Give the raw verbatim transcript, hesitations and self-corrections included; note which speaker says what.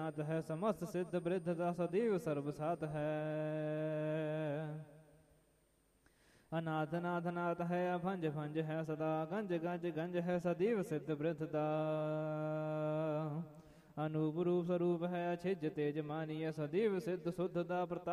Speaker 1: नाथ है, समस्त सिद्ध वृद्ध दा सदैव सर्वसात है। अनाथ नाथ नाथ है, अभंज भंज है सदा, गंज गंज गंज है सदैव सिद्ध वृद्ध दा। अनूप रूप स्वरूप है, अछिज तेज मानिय सदैव सिद्ध शुद्ध दा।